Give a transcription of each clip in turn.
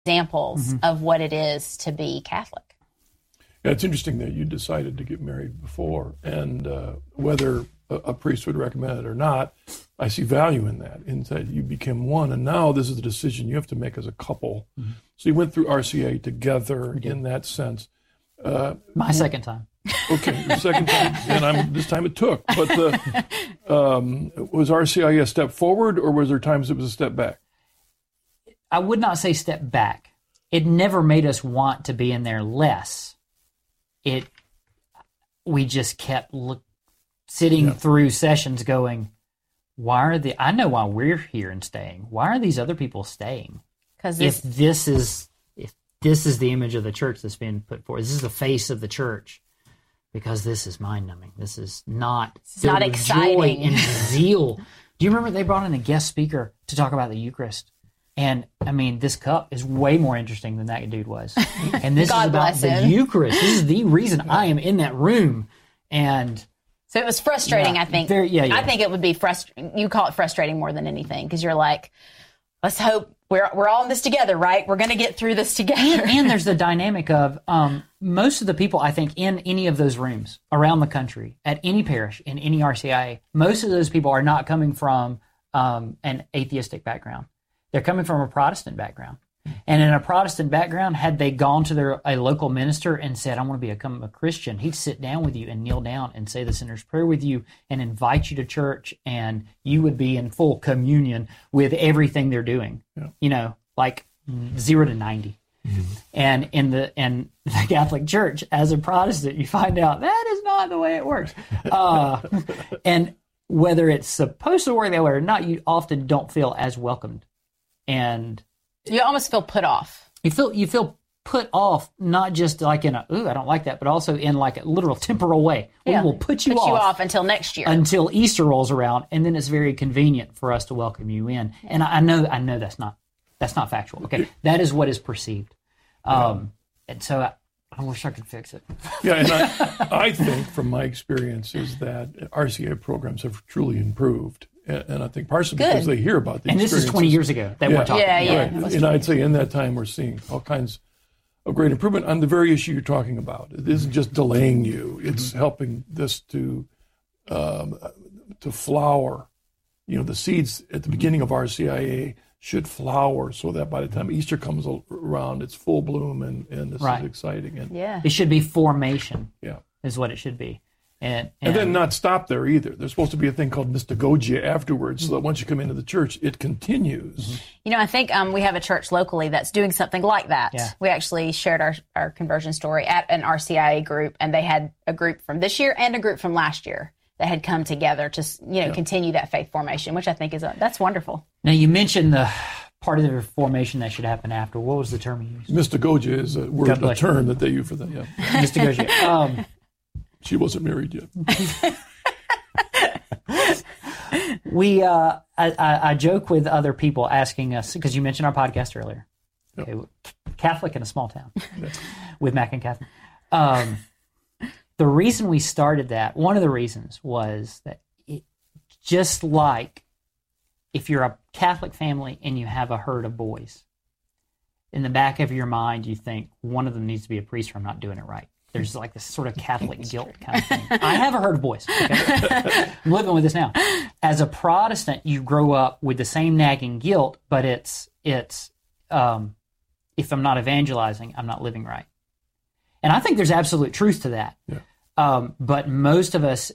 examples of what it is to be Catholic. Yeah, it's interesting that you decided to get married before, and whether a priest would recommend it or not, I see value in that, in that you became one, and now this is a decision you have to make as a couple. So you went through RCIA together in that sense. My second time. Okay, your second time, and this time it took. But was RCIA a step forward, or was there times it was a step back? I would not say step back. It never made us want to be in there less. We just kept sitting through sessions going, I know why we're here and staying. Why are these other people staying? Because if this is the image of the church that's being put forward, this is the face of the church, because this is mind-numbing. This is not exciting. Joy and zeal. Do you remember they brought in a guest speaker to talk about the Eucharist? And, I mean, this cup is way more interesting than that dude was. And this is about the Eucharist. This is the reason I am in that room. And so it was frustrating, I think. I think it would be frustrating. You call it frustrating more than anything, because you're like, let's hope we're all in this together, right? We're going to get through this together. And there's the dynamic of most of the people, I think, in any of those rooms around the country, at any parish, in any RCIA, most of those people are not coming from an atheistic background. They're coming from a Protestant background. And in a Protestant background, had they gone to a local minister and said, I want to become a Christian, he'd sit down with you and kneel down and say the sinner's prayer with you and invite you to church, and you would be in full communion with everything they're doing, like 0 to 90. And in the Catholic Church, as a Protestant, you find out that is not the way it works. And whether it's supposed to work that way or not, you often don't feel as welcomed. And you almost feel put off. You feel put off, not just like in I don't like that, but also in like a literal temporal way. We will put you off until next year, until Easter rolls around, and then it's very convenient for us to welcome you in. And I know that's not factual. Okay, that is what is perceived. And so I wish I could fix it. Yeah, and I think from my experience is that RCA programs have truly improved. And I think partially because they hear about the experiences. And this is 20 years ago that we're talking about. Yeah. Right. And I'd say in that time we're seeing all kinds of great improvement on the very issue you're talking about. It isn't just delaying you. It's helping this to flower. The seeds at the beginning of RCIA should flower so that by the time Easter comes around, it's full bloom, and this is exciting. And it should be formation is what it should be. And then not stop there either. There's supposed to be a thing called mystagogia afterwards, so that once you come into the church, it continues. I think we have a church locally that's doing something like that. Yeah. We actually shared our conversion story at an RCIA group, and they had a group from this year and a group from last year that had come together to continue that faith formation, which I think that's wonderful. Now, you mentioned the part of the formation that should happen after. What was the term you used? Mystagogia is a term that they use for that. Yeah. Mystagogia. She wasn't married yet. I joke with other people asking us, because you mentioned our podcast earlier. Yep. Okay, Catholic in a small town with Mac and Catherine. The reason we started that, one of the reasons was that just like if you're a Catholic family and you have a herd of boys, in the back of your mind you think one of them needs to be a priest or I'm not doing it right. There's like this sort of Catholic guilt kind of thing. I have a herd of boys. Okay? I'm living with this now. As a Protestant, you grow up with the same nagging guilt, but it's if I'm not evangelizing, I'm not living right. And I think there's absolute truth to that. Yeah. But most of us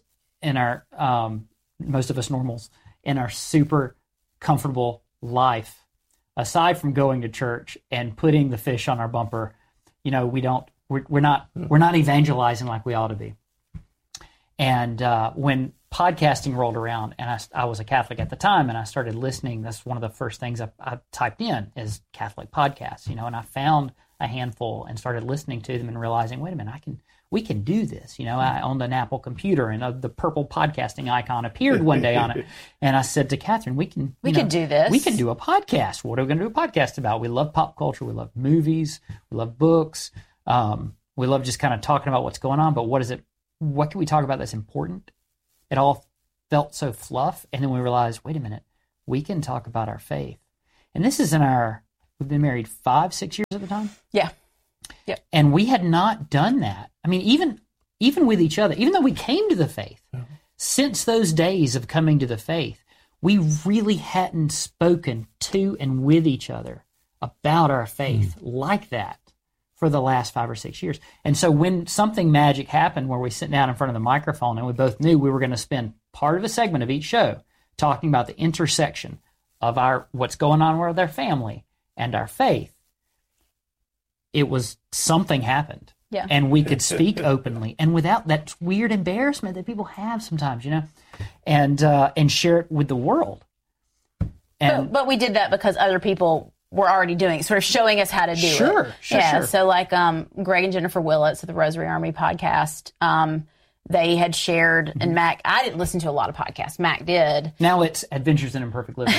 normals in our super comfortable life, aside from going to church and putting the fish on our bumper, we're not evangelizing like we ought to be. And when podcasting rolled around, and I was a Catholic at the time, and I started listening, that's one of the first things I typed in is Catholic podcasts, and I found a handful and started listening to them and realizing, wait a minute, we can do this. I owned an Apple computer, and the purple podcasting icon appeared one day on it, and I said to Catherine, we can do this. We can do a podcast. What are we going to do a podcast about? We love pop culture. We love movies. We love books. We love just kind of talking about what's going on, but what can we talk about that's important? It all felt so fluff. And then we realized, wait a minute, we can talk about our faith. And this is in our We've been married 5-6 years at the time. Yeah. And we had not done that. I mean, even with each other, even though we came to the faith, since those days of coming to the faith, we really hadn't spoken to and with each other about our faith like that for the last 5 or 6 years. And so when something magic happened where we sit down in front of the microphone and we both knew we were going to spend part of a segment of each show talking about the intersection of what's going on with our family and our faith, it was something happened. Yeah. And we could speak openly and without that weird embarrassment that people have sometimes, and share it with the world. And But we did that because other people were already doing it, sort of showing us how to do it. Sure. So like Greg and Jennifer Willits of the Rosary Army podcast, they had shared, and Mac, I didn't listen to a lot of podcasts. Mac did. Now it's Adventures in Imperfect Living.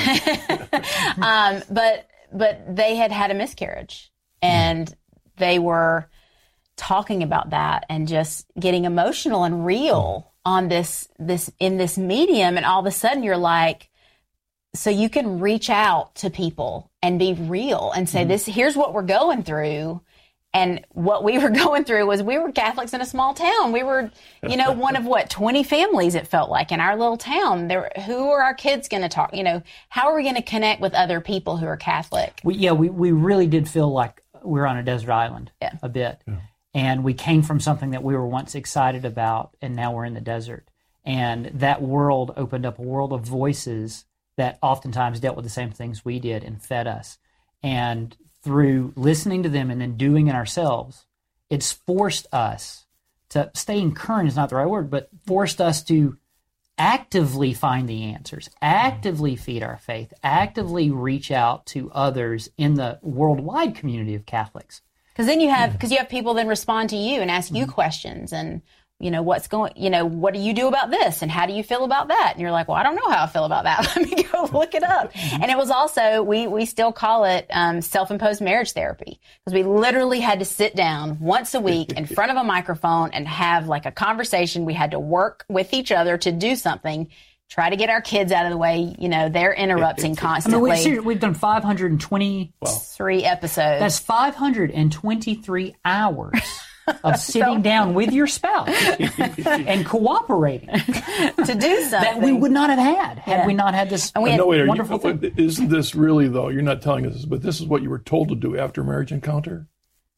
But they had a miscarriage, and they were talking about that and just getting emotional and real on this in this medium, and all of a sudden you're like, so you can reach out to people and be real and say, here's what we're going through. And what we were going through was we were Catholics in a small town. We were, one of 20 families it felt like in our little town. Who are our kids going to talk? How are we going to connect with other people who are Catholic? We really did feel like we were on a desert island a bit. Yeah. And we came from something that we were once excited about, and now we're in the desert. And that world opened up a world of voices that oftentimes dealt with the same things we did and fed us. And through listening to them and then doing it ourselves, it's forced us to, staying current is not the right word, but forced us to actively find the answers, actively feed our faith, actively reach out to others in the worldwide community of Catholics. Because you have people then respond to you and ask you questions, and what do you do about this, and how do you feel about that? And you're like, well, I don't know how I feel about that. Let me go look it up. And it was also, we still call it self-imposed marriage therapy, because we literally had to sit down once a week in front of a microphone and have like a conversation. We had to work with each other to do something. Try to get our kids out of the way. They're interrupting constantly. I mean, we've done 523 episodes. That's 523 hours of sitting down with your spouse and cooperating to do something that we would not have had we not had this wonderful thing. Isn't this really, though, you're not telling us this, but this is what you were told to do after a marriage encounter?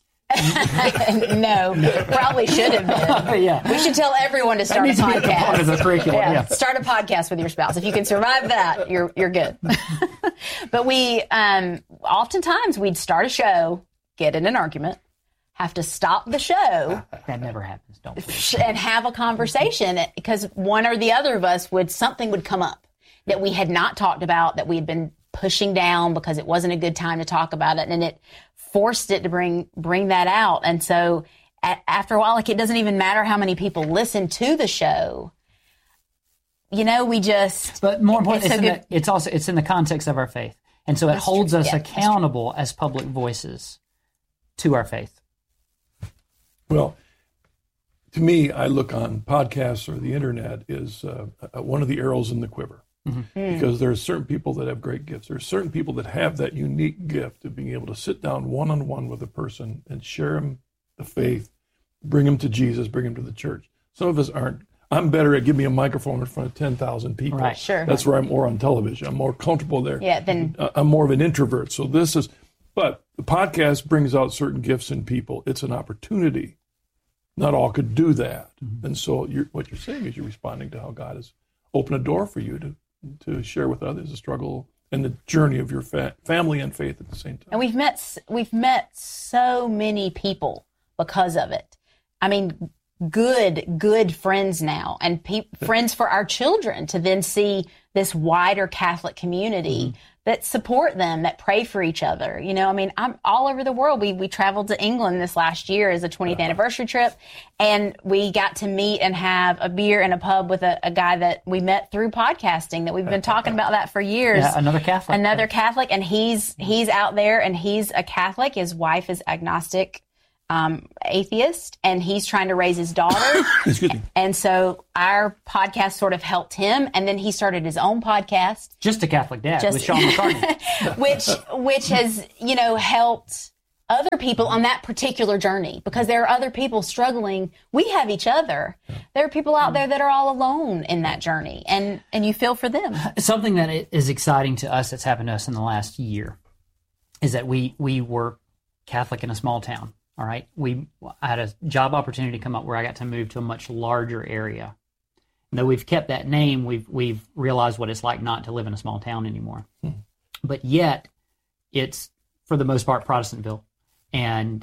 No, probably should have been. Yeah. We should tell everyone to start a podcast. Part of the curriculum. Start a podcast with your spouse. If you can survive that, you're good. But we oftentimes we'd start a show, get in an argument, have to stop the show. That never happens, don't we? And have a conversation, because one or the other of us something would come up that we had not talked about, that we had been pushing down because it wasn't a good time to talk about it, and it forced it to bring that out. And so after a while, it doesn't even matter how many people listen to the show. We just. But more important, it's in the context of our faith, and so it holds us accountable as public voices to our faith. Well, to me, I look on podcasts or the internet is one of the arrows in the quiver. Because there are certain people that have great gifts. There are certain people that have that unique gift of being able to sit down one-on-one with a person and share them the faith, bring them to Jesus, bring them to the church. Some of us aren't. I'm better at giving me a microphone in front of 10,000 people. Right, sure. That's where I'm more on television. I'm more comfortable there. Yeah, then I'm more of an introvert. So but the podcast brings out certain gifts in people. It's an opportunity. Not all could do that. And so what you're saying is you're responding to how God has opened a door for you to share with others the struggle and the journey of your family and faith at the same time. And we've met so many people because of it. I mean, good friends now, and friends for our children, to then see this wider Catholic community that support them, that pray for each other. I'm all over the world. We traveled to England this last year as a 20th anniversary trip, and we got to meet and have a beer in a pub with a guy that we met through podcasting, that we've been talking about that for years. Yeah, another Catholic. And he's out there, and he's a Catholic. His wife is agnostic. atheist, and he's trying to raise his daughter. Excuse me. And so our podcast sort of helped him, and then he started his own podcast, Just a Catholic Dad with Sean McCartney. which has, helped other people on that particular journey, because there are other people struggling. We have each other. There are people out there that are all alone in that journey, and you feel for them. Something that is exciting to us that's happened to us in the last year is that we were Catholic in a small town. All right. I had a job opportunity come up where I got to move to a much larger area. And though we've kept that name, we've realized what it's like not to live in a small town anymore. But yet, it's for the most part Protestantville, and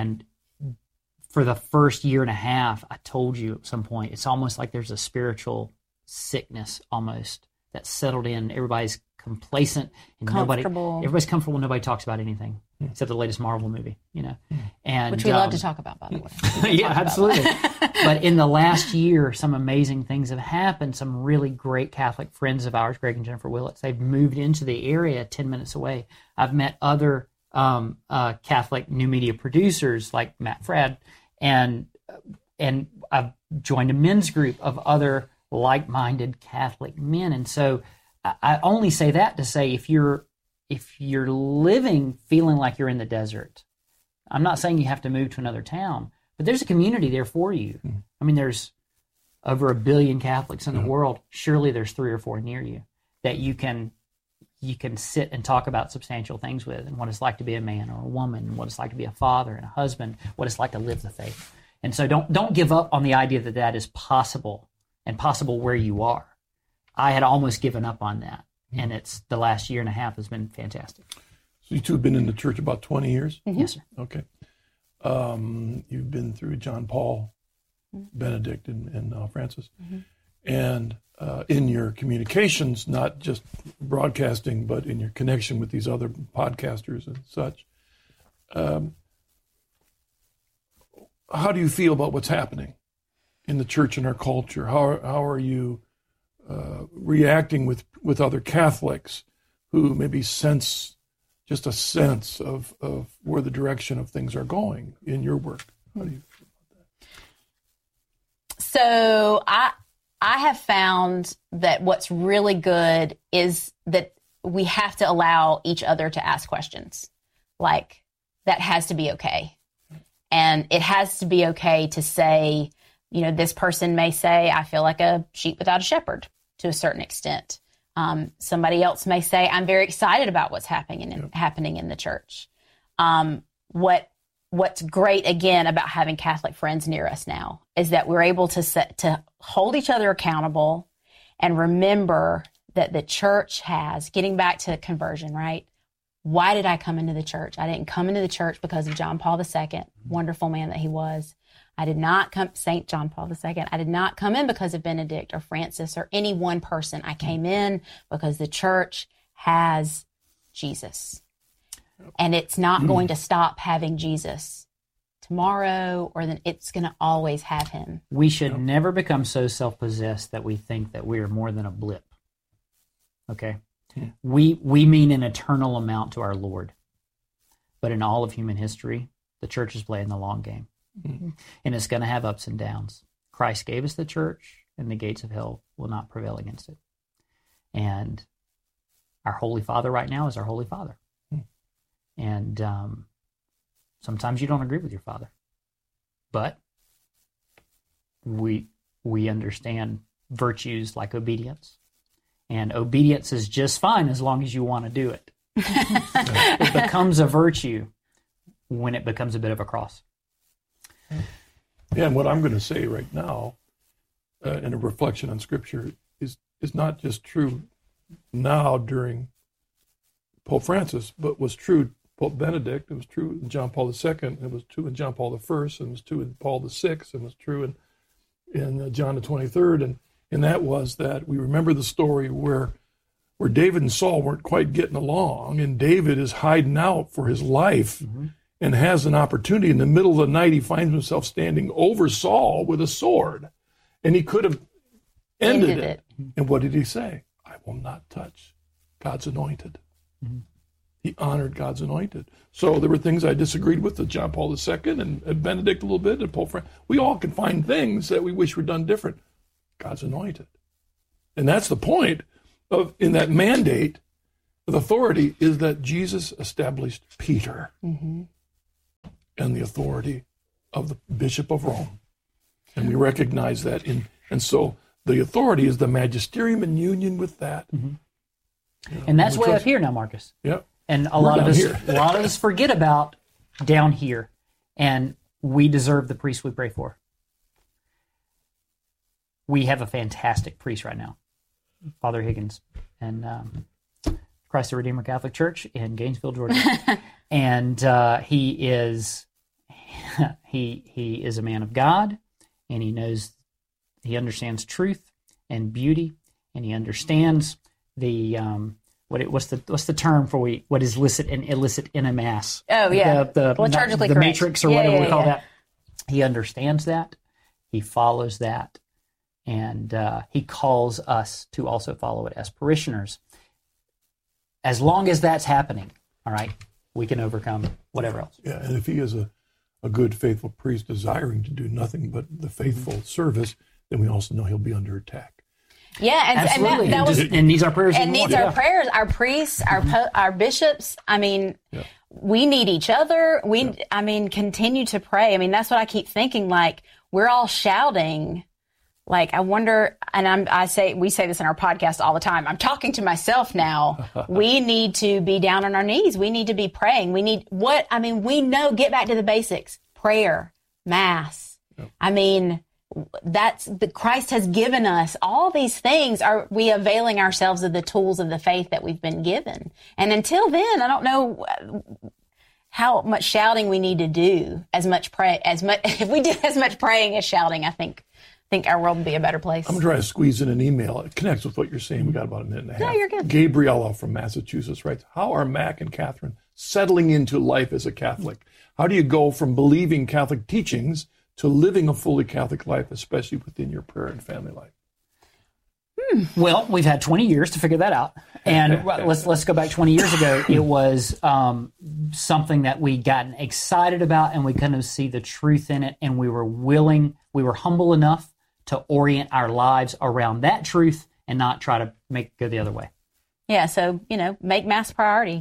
for the first year and a half, I told you at some point, it's almost like there's a spiritual sickness almost that settled in. Everybody's complacent and everybody's comfortable. Nobody talks about anything except the latest Marvel movie, and which we love to talk about, by the way. Yeah, absolutely. But in the last year, some amazing things have happened. Some really great Catholic friends of ours, Greg and Jennifer Willits, they've moved into the area 10 minutes away. I've met other Catholic new media producers like Matt Frad, and I've joined a men's group of other like-minded Catholic men. And so I only say that to say, if you're living feeling like you're in the desert, I'm not saying you have to move to another town, but there's a community there for you. I mean, there's over 1 billion Catholics in the world. Surely there's 3 or 4 near you that you can sit and talk about substantial things with, and what it's like to be a man or a woman, what it's like to be a father and a husband, what it's like to live the faith. And so don't give up on the idea that that is possible, and possible where you are. I had almost given up on that, and it's the last year and a half has been fantastic. So you two have been in the church about 20 years? Yes, sir. Okay. You've been through John Paul, Benedict, and Francis. And in your communications, not just broadcasting, but in your connection with these other podcasters and such, how do you feel about what's happening in the church and our culture? How are you reacting with other Catholics who maybe sense just a sense of where the direction of things are going in your work? How do you feel about that? So I have found that what's really good is that we have to allow each other to ask questions. Like, that has to be okay. And it has to be okay to say, this person may say, I feel like a sheep without a shepherd to a certain extent. Somebody else may say, I'm very excited about what's happening in the church. What's great, again, about having Catholic friends near us now is that we're able to hold each other accountable and remember that the church has, getting back to conversion, right? Why did I come into the church? I didn't come into the church because of John Paul II, wonderful man that he was. I did not come, St. John Paul II. I did not come in because of Benedict or Francis or any one person. I came in because the church has Jesus. And it's not going to stop having Jesus tomorrow, or then it's going to always have him. We should never become so self-possessed that we think that we are more than a blip. Okay? We mean an eternal amount to our Lord. But in all of human history, the church is playing the long game. And it's going to have ups and downs. Christ gave us the church, and the gates of hell will not prevail against it. And our Holy Father right now is our Holy Father. And sometimes you don't agree with your father. But we understand virtues like obedience. And obedience is just fine as long as you want to do it. It becomes a virtue when it becomes a bit of a cross. Yeah, and what I'm going to say right now, in a reflection on Scripture, is not just true now during Pope Francis, but was true Pope Benedict, it was true in John Paul II, it was true in John Paul I, and it was true in Paul VI, and it was true in John the 23rd, and that was that we remember the story where David and Saul weren't quite getting along, and David is hiding out for his life and has an opportunity. In the middle of the night, he finds himself standing over Saul with a sword, and he could have ended it. And what did he say? I will not touch God's anointed. He honored God's anointed. So there were things I disagreed with John Paul II and Benedict a little bit and Pope Francis. We all can find things that we wish were done different. God's anointed. And that's the point of, in that mandate of authority, is that Jesus established Peter and the authority of the Bishop of Rome. And we recognize that and so the authority is the magisterium in union with that. And that's way up here now, Marcus. Yep. And a lot of us forget about down here, and we deserve the priest we pray for. We have a fantastic priest right now, Father Higgins, and Christ the Redeemer Catholic Church in Gainesville, Georgia. And he is a man of God, and he understands truth and beauty, and he understands the what's the term for what is licit and illicit in a mass? Oh yeah, the liturgically the correct. matrix or whatever we call that. He understands that, he follows that, and he calls us to also follow it as parishioners. As long as that's happening, all right, we can overcome whatever else. Yeah, and if he is a good, faithful priest desiring to do nothing but the faithful service, then we also know he'll be under attack. Yeah, and that was and needs our prayers. And needs our prayers. Our priests, our bishops. I mean, we need each other. Continue to pray. I mean, that's what I keep thinking. Like, we're all shouting. Like, I wonder, and we say this in our podcast all the time. I'm talking to myself now. We need to be down on our knees. We need to be praying. We know, get back to the basics. Prayer, Mass. Yep. I mean, Christ has given us all these things. Are we availing ourselves of the tools of the faith that we've been given? And until then, I don't know how much shouting we need to do. If we did as much praying as shouting, I think our world would be a better place. I'm going to try to squeeze in an email. It connects with what you're saying. We got about a minute and a half. No, you're good. Gabriella from Massachusetts writes, how are Mac and Catherine settling into life as a Catholic? How do you go from believing Catholic teachings to living a fully Catholic life, especially within your prayer and family life? Well, we've had 20 years to figure that out. And let's go back 20 years ago. It was something that we gotten excited about, and we kind of see the truth in it, and we were humble enough to orient our lives around that truth and not try to make it go the other way. Yeah, so, make Mass priority.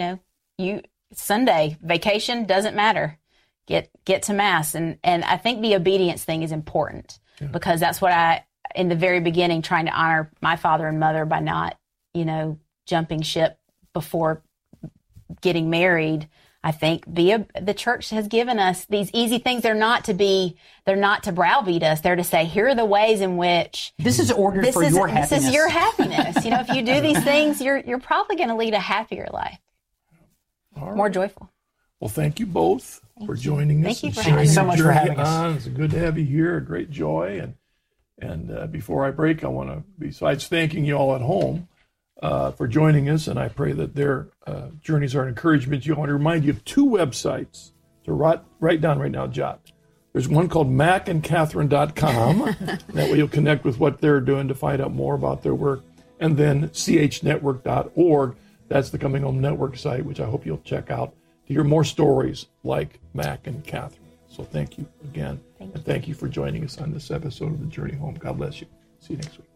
Sunday, vacation, doesn't matter. Get to Mass. And I think the obedience thing is important because that's what in the very beginning, trying to honor my father and mother by not, jumping ship before getting married. I think the church has given us these easy things. They're not to browbeat us. They're to say, here are the ways in which this is ordered for your happiness. This is your happiness. If you do these things, you're probably going to lead a happier life, more joyful. Well, thank you both for joining us. Thank you Thank you so much for having us. It's good to have you here. A great joy. And before I break, I want to, besides thanking you all at home for joining us, and I pray that their journeys are an encouragement to you. I want to remind you of two websites to write down right now, Jot. There's one called macandcatherine.com. That way you'll connect with what they're doing to find out more about their work. And then chnetwork.org. That's the Coming Home Network site, which I hope you'll check out to hear more stories like Mac and Catherine. So thank you again. And thank you for joining us on this episode of The Journey Home. God bless you. See you next week.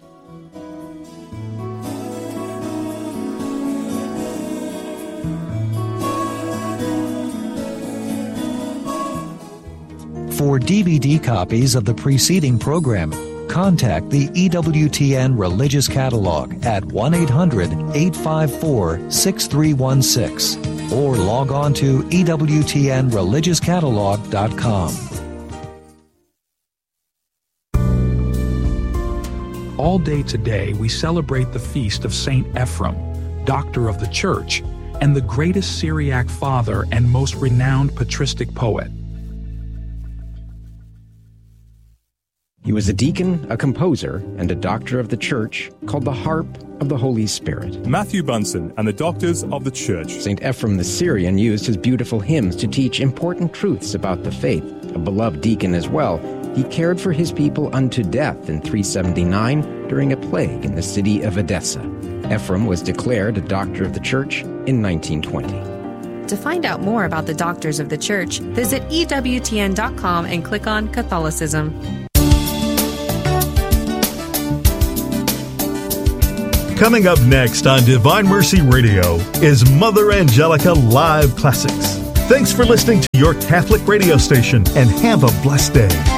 For DVD copies of the preceding program, contact the EWTN Religious Catalog at 1-800-854-6316 or log on to EWTNReligiousCatalog.com. All day today, we celebrate the feast of Saint Ephrem, Doctor of the Church, and the greatest Syriac father and most renowned patristic poet. He was a deacon, a composer, and a doctor of the Church, called the Harp of the Holy Spirit. Matthew Bunson and the Doctors of the Church. St. Ephrem the Syrian used his beautiful hymns to teach important truths about the faith. A beloved deacon as well, he cared for his people unto death in 379 during a plague in the city of Edessa. Ephraim was declared a doctor of the church in 1920. To find out more about the Doctors of the Church, visit EWTN.com and click on Catholicism. Coming up next on Divine Mercy Radio is Mother Angelica Live Classics. Thanks for listening to your Catholic radio station, and have a blessed day.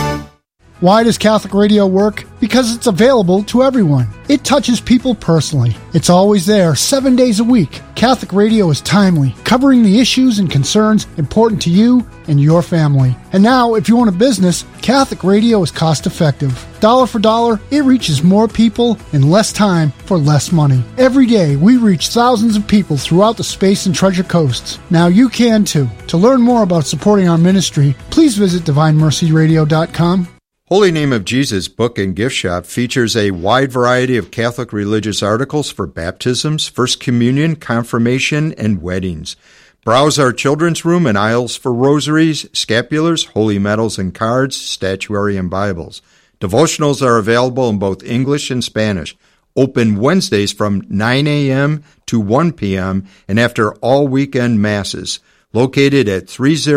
Why does Catholic radio work? Because it's available to everyone. It touches people personally. It's always there, 7 days a week. Catholic radio is timely, covering the issues and concerns important to you and your family. And now, if you own a business, Catholic radio is cost-effective. Dollar for dollar, it reaches more people in less time for less money. Every day, we reach thousands of people throughout the Space and Treasure Coasts. Now you can too. To learn more about supporting our ministry, please visit DivineMercyRadio.com. Holy Name of Jesus Book and Gift Shop features a wide variety of Catholic religious articles for baptisms, First Communion, confirmation, and weddings. Browse our children's room and aisles for rosaries, scapulars, holy medals and cards, statuary, and Bibles. Devotionals are available in both English and Spanish. Open Wednesdays from 9 a.m. to 1 p.m. and after all weekend masses. Located at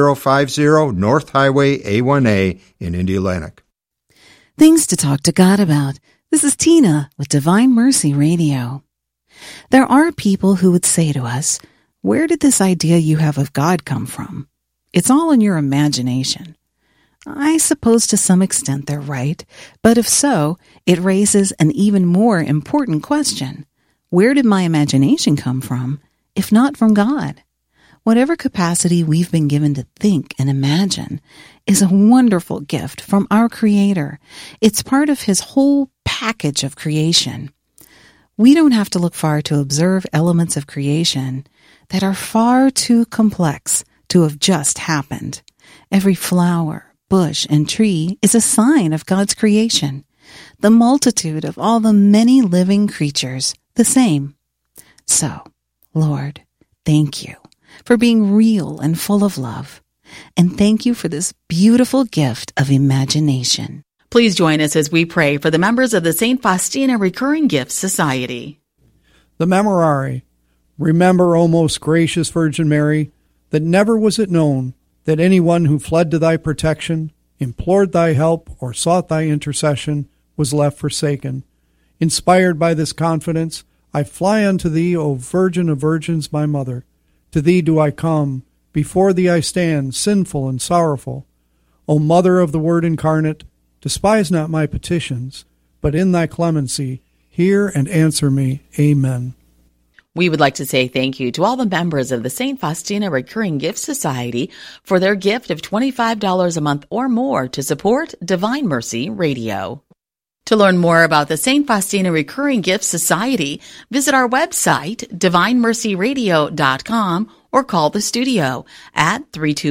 3050 North Highway A1A in Indianapolis. Things to talk to God about. This is Tina with Divine Mercy Radio. There are people who would say to us, where did this idea you have of God come from? It's all in your imagination. I suppose to some extent they're right, but if so, it raises an even more important question. Where did my imagination come from, if not from God? Whatever capacity we've been given to think and imagine is a wonderful gift from our Creator. It's part of His whole package of creation. We don't have to look far to observe elements of creation that are far too complex to have just happened. Every flower, bush, and tree is a sign of God's creation. The multitude of all the many living creatures, the same. So, Lord, thank you for being real and full of love. And thank you for this beautiful gift of imagination. Please join us as we pray for the members of the St. Faustina Recurring Gifts Society. The Memorare. Remember, O most gracious Virgin Mary, that never was it known that anyone who fled to thy protection, implored thy help, or sought thy intercession was left forsaken. Inspired by this confidence, I fly unto thee, O Virgin of Virgins, my Mother. To thee do I come, before thee I stand, sinful and sorrowful. O Mother of the Word incarnate, despise not my petitions, but in thy clemency hear and answer me. Amen. We would like to say thank you to all the members of the St. Faustina Recurring Gift Society for their gift of $25 a month or more to support Divine Mercy Radio. To learn more about the St. Faustina Recurring Gift Society, visit our website, DivineMercyRadio.com, or call the studio at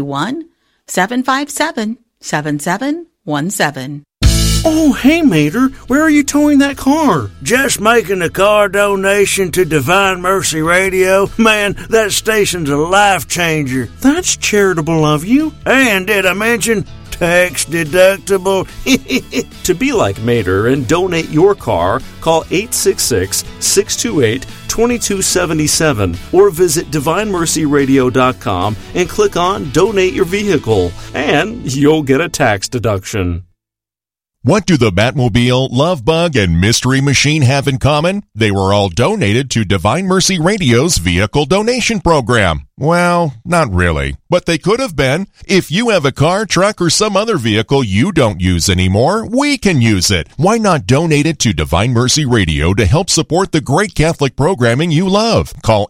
321-757-7717. Oh, hey, Mater, where are you towing that car? Just making a car donation to Divine Mercy Radio. Man, that station's a life changer. That's charitable of you. And did I mention tax deductible? To be like Mater and donate your car, call 866-628-2277 or visit DivineMercyRadio.com and click on Donate Your Vehicle, and you'll get a tax deduction. What do the Batmobile, Love Bug, and Mystery Machine have in common? They were all donated to Divine Mercy Radio's vehicle donation program. Well, not really, but they could have been. If you have a car, truck, or some other vehicle you don't use anymore, we can use it. Why not donate it to Divine Mercy Radio to help support the great Catholic programming you love? Call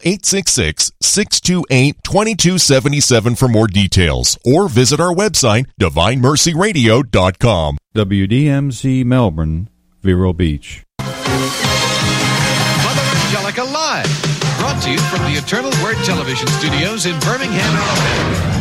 866-628-2277 for more details, or visit our website, DivineMercyRadio.com. WDMZ Melbourne, Vero Beach. Mother Angelica Live, brought to you from the Eternal Word Television Studios in Birmingham, Alabama.